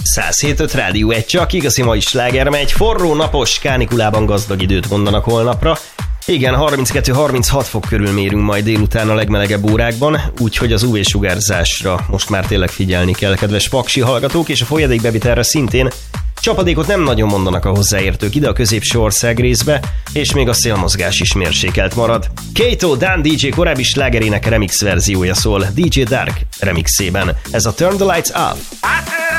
107.5 Rádió, egy csak igazi mai sláger megy. Forró, napos, kánikulában gazdag időt mondanak holnapra. Igen, 32-36 fok körül mérünk majd délután a legmelegebb órákban, úgyhogy az UV-sugárzásra most már tényleg figyelni kell, kedves paksi hallgatók, és a folyadékbevitelre szintén. Csapadékot nem nagyon mondanak a hozzáértők ide a középső ország részbe, és még a szélmozgás is mérsékelt marad. Kato Dan DJ korábbi slágerének remix verziója szól DJ Dark remixében. Ez a Turn the Lights Up.